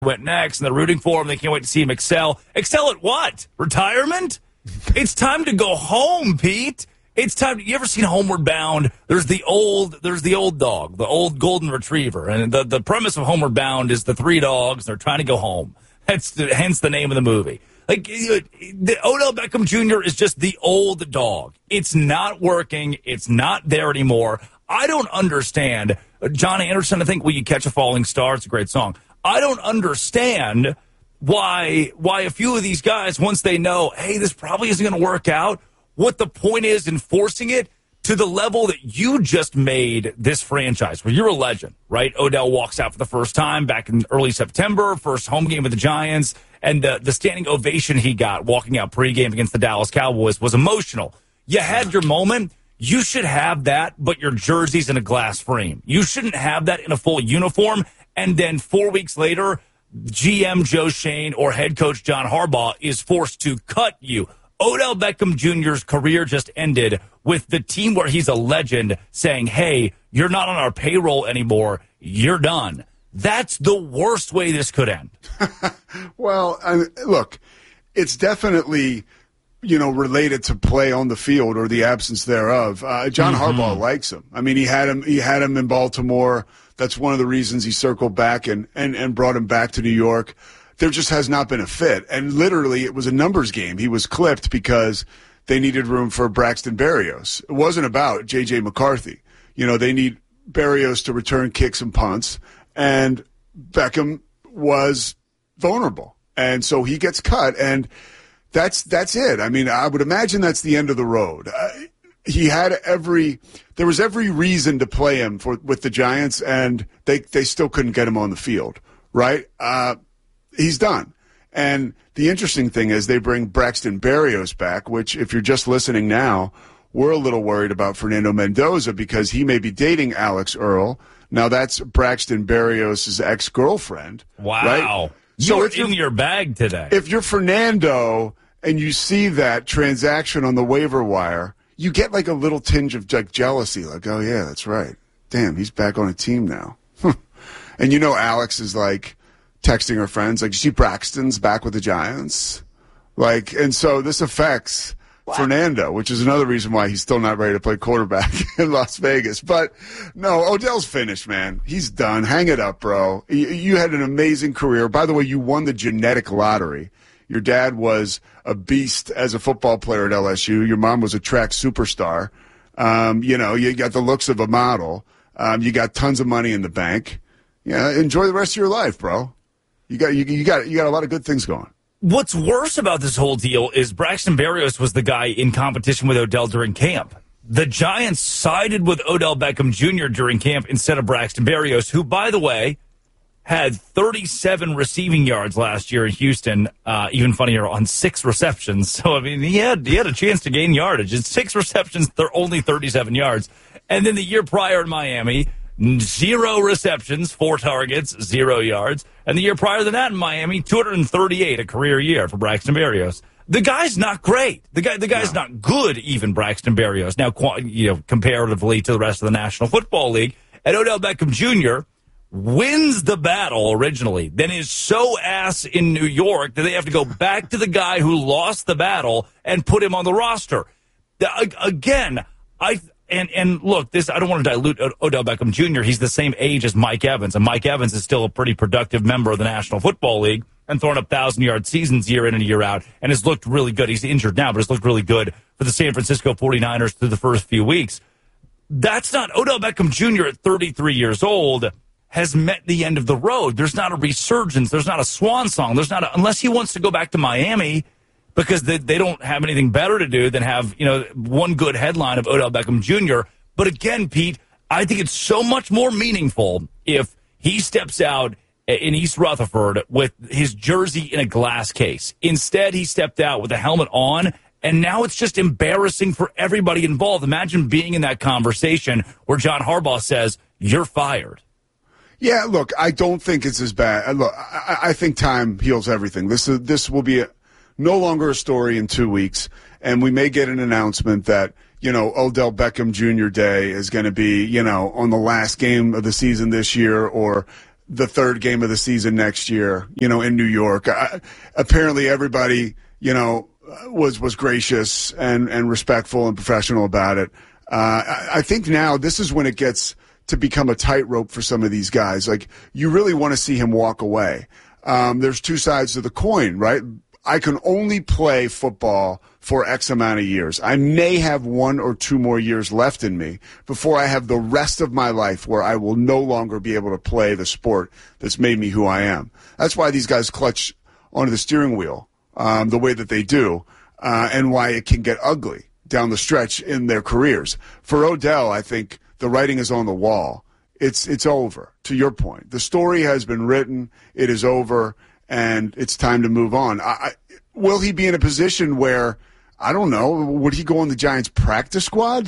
went next, and they're rooting for him. They can't wait to see him excel. Excel at what? Retirement? It's time to go home, Pete. It's time. You ever seen Homeward Bound? There's the old dog, the old golden retriever, and the premise of Homeward Bound is the three dogs. They're trying to go home. Hence the name of the movie. Like Odell Beckham Jr. is just the old dog. It's not working. It's not there anymore. I don't understand. John Anderson, I think "Will You Catch a Falling Star?" It's a great song. I don't understand why a few of these guys, once they know, hey, this probably isn't going to work out, what the point is in forcing it to the level that you just made this franchise, where you're a legend, right? Odell walks out for the first time back in early September, first home game with the Giants, and the standing ovation he got walking out pregame against the Dallas Cowboys was emotional. You had your moment. You should have that, but your jersey's in a glass frame. You shouldn't have that in a full uniform. And then 4 weeks later, GM Joe Schoen or head coach John Harbaugh is forced to cut you. Odell Beckham Jr.'s career just ended with the team where he's a legend saying, hey, you're not on our payroll anymore. You're done. That's the worst way this could end. Well, look, it's definitely, related to play on the field or the absence thereof. John Harbaugh likes him. I mean, he had him in Baltimore. That's one of the reasons he circled back and brought him back to New York. There just has not been a fit. And literally, it was a numbers game. He was clipped because they needed room for Braxton Berrios. It wasn't about J.J. McCarthy. They need Berrios to return kicks and punts. And Beckham was vulnerable. And so he gets cut. And that's it. I mean, I would imagine that's the end of the road. There was every reason to play him with the Giants, and they still couldn't get him on the field, right? He's done. And the interesting thing is they bring Braxton Berrios back, which if you're just listening now, we're a little worried about Fernando Mendoza because he may be dating Alex Earl. Now that's Braxton Berrios' ex-girlfriend. Wow. Right? You're in your bag today. If you're Fernando and you see that transaction on the waiver wire, you get like a little tinge of like jealousy, like, oh yeah, that's right. Damn, he's back on a team now. And Alex is like texting her friends, like, you see Braxton's back with the Giants? Like, and so this affects Fernando, which is another reason why he's still not ready to play quarterback in Las Vegas. But no, Odell's finished, man. He's done. Hang it up, bro. You had an amazing career. By the way, you won the genetic lottery. Your dad was a beast as a football player at LSU. Your mom was a track superstar. You got the looks of a model. You got tons of money in the bank. Yeah, enjoy the rest of your life, bro. You got a lot of good things going. What's worse about this whole deal is Braxton Berrios was the guy in competition with Odell during camp. The Giants sided with Odell Beckham Jr. during camp instead of Braxton Berrios, who, by the way, had 37 receiving yards last year in Houston, even funnier, on 6 receptions. So, I mean, he had a chance to gain yardage. It's 6 receptions, they're only 37 yards. And then the year prior in Miami, 0 receptions, 4 targets, 0 yards. And the year prior to that in Miami, 238, a career year for Braxton Berrios. The guy's not great. The guy's not good, even Braxton Berrios. Now, comparatively to the rest of the National Football League. And Odell Beckham Jr. wins the battle originally, then is so ass in New York that they have to go back to the guy who lost the battle and put him on the roster. Again, And look, I don't want to dilute Odell Beckham Jr. He's the same age as Mike Evans, and Mike Evans is still a pretty productive member of the National Football League and throwing up 1,000-yard seasons year in and year out, and has looked really good. He's injured now, but has looked really good for the San Francisco 49ers through the first few weeks. That's not Odell Beckham Jr. at 33 years old has met the end of the road. There's not a resurgence. There's not a swan song. Unless he wants to go back to Miami, because they don't have anything better to do than have, one good headline of Odell Beckham Jr. But again, Pete, I think it's so much more meaningful if he steps out in East Rutherford with his jersey in a glass case. Instead, he stepped out with the helmet on, and now it's just embarrassing for everybody involved. Imagine being in that conversation where John Harbaugh says, "You're fired." Yeah, look, I don't think it's as bad. Look, I think time heals everything. This will be no longer a story in 2 weeks, and we may get an announcement that, Odell Beckham Jr. Day is going to be, on the last game of the season this year, or the third game of the season next year, in New York. Apparently everybody, was gracious and respectful and professional about it. I think now this is when it gets to become a tightrope for some of these guys. Like, you really want to see him walk away. There's two sides to the coin, right? I can only play football for X amount of years. I may have 1 or 2 more years left in me before I have the rest of my life where I will no longer be able to play the sport that's made me who I am. That's why these guys clutch onto the steering wheel the way that they do, and why it can get ugly down the stretch in their careers. For Odell, I think the writing is on the wall. It's over, to your point. The story has been written. It is over, and it's time to move on. Will he be in a position where, I don't know, would he go on the Giants practice squad?